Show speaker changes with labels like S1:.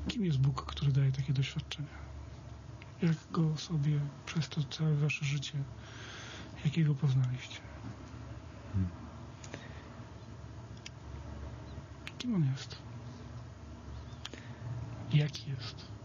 S1: Kim jest Bóg, który daje takie doświadczenia? Jak Go sobie przez to całe wasze życie, jakiego poznaliście? Kim On jest? Jaki jest?